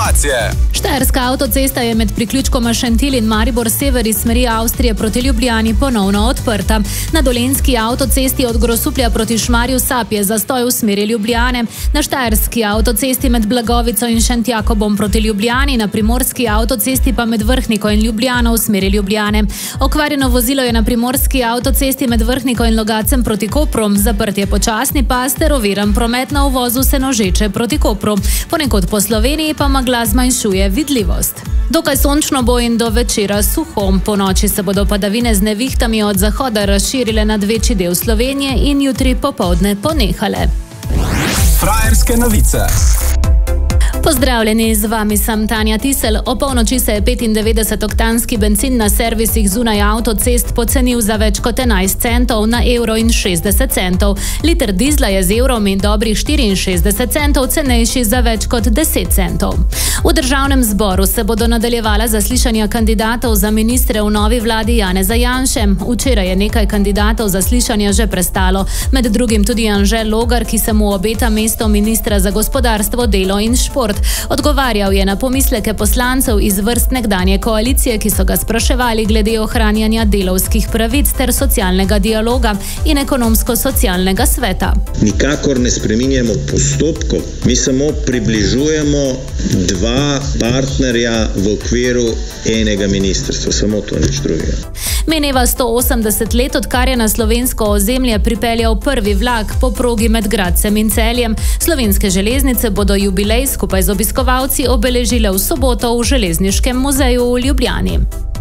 motivacije. Štajerska avtocesta je med priključkoma Šentilj in Maribor sever iz smeri Avstrije proti Ljubljani ponovno odprta. Na dolenjski avtocesti od Grosuplja proti Šmarju Sap je zastoj v smeri Ljubljane. Na štajerski avtocesti med Blagovico in Šentjakobom proti Ljubljani, na primorski avtocesti pa med Vrhniko in Ljubljano v smeri Ljubljane. Okvarjeno vozilo je na primorski avtocesti med Vrhniko in Logacem proti Kopru. Zaprt je počasni pas ter oviran promet na uvozu Senožeče proti Kopru. Ponekod po Sloveniji pa megla zmanjšuje vidljivost. Dokaj sončno bo in do večera suho. Po noči se bodo padavine z nevihtami od zahoda razširile nad večji del Slovenije in jutri popoldne ponehale. Frajerske novice. Pozdravljeni, z vami sem Tanja Tisel. O polnoči se je 95-oktanski bencin na servisih zunaj avtocest pocenil za več kot 11 centov na €1,60. Liter dizla je z evrom in dobrih 64 centov cenejši za več kot 10 centov. V državnem zboru se bodo nadaljevala zaslišanja kandidatov za ministre v novi vladi Janeza Janše. Včeraj je nekaj kandidatov zaslišanja že prestalo, med drugim tudi Anže Logar, ki se mu obeta mesto ministra za gospodarstvo, delo in šport. Odgovarjal je na pomisleke poslancev iz vrst nekdanje koalicije, ki so ga spraševali glede ohranjanja delavskih pravic ter socialnega dialoga in ekonomsko-socialnega sveta. Nikakor ne spreminjamo postopkov, mi samo približujemo dva partnerja v okviru enega ministrstva, samo to, nič drugega. Mineva 180 let, odkar je na slovensko ozemlje pripeljal prvi vlak po progi med Gradcem in Celjem. Slovenske železnice bodo jubilej skupaj z obiskovalci obeležile v soboto v Železniškem muzeju v Ljubljani.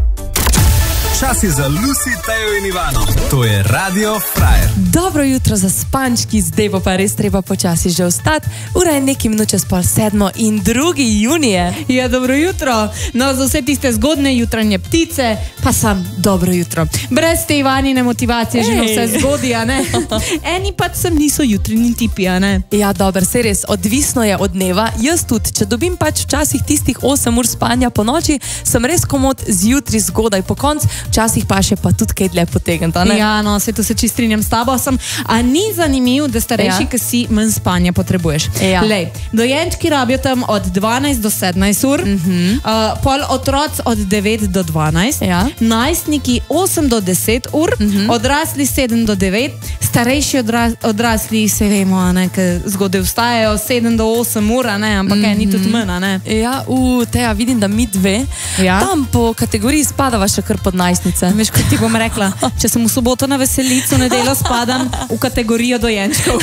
Čas je za Lucy, Tejo in Ivano. To je Radio Frajer. Dobro jutro za spančki, zdaj bo pa res treba počasi že vstati. Ura je nekaj minut čez 6:30 in 2. junije. Ja, dobro jutro. No, za vse tiste zgodne jutranje ptice, pa sam dobro jutro. Brez te Ivanine motivacije že vse zgodi, a ne? Eni pač sem niso jutrini tipi, a ne? Ja, dobro, se res, odvisno je od dneva. Jaz tudi, če dobim pač včasih tistih 8 ur spanja po noči, sem res komod zjutri zgodaj po koncu. Včasih pa še pa tudi kaj dlje potegneta, ne? Ja, no, se to se čisto strinjam s tabo. A ni zanimiv, da starejši, ki si manj spanja potrebuješ? Ja. Lej, dojenčki rabijo tam od 12 do 17 ur, pol otroci od 9 do 12, Ja. najstniki 8 do 10 ur, odrasli 7 do 9, starejši odrasli, se vemo, a ne, ki zgodaj vstajajo 7 do 8 ur, a ne, ampak ni tudi manj, a ne? Ja, Teja, vidim, da mi dve, Ja. tam po kategoriji spadava še kar pod najstnice. Veš, kot ti bom rekla, če sem v soboto na veselico, nedeljo spadam v kategorijo dojenčkov.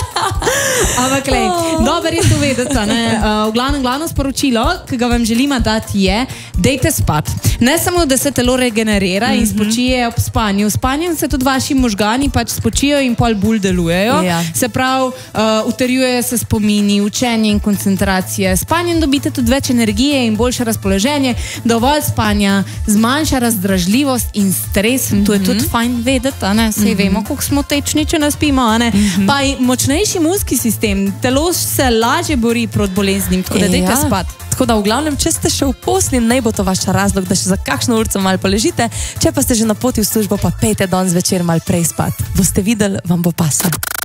Ampak, lej, dobro je to vedeti, ne? Glavno sporočilo, ki ga vam želimo dati je, dejte spat. Ne samo, da se telo regenerira in spočije ob spanju. V spanju se tudi vaši možgani pač spočijo in pol bolj delujejo. Ja. Se pravi, utrjujejo se spomini, učenje in koncentracije. Spanjem dobite tudi več energije in boljše razpoloženje. Dovolj spanja zmanjša razdražljivost in stres. To je tudi fajn vedeti, a ne? Sej vemo, koliko smo tečni, če ne spimo, a ne? Pa močnejši imunski sistem, telo se lažje bori proti boleznim, tako da dajte spat. Tako da v glavnem, če ste še v posli, naj bo to vaš razlog, da še za kakšno urco malo poležite, če pa ste že na poti v službo, pa pejte danes večer malo prej spat. Boste videli, vam bo pasalo.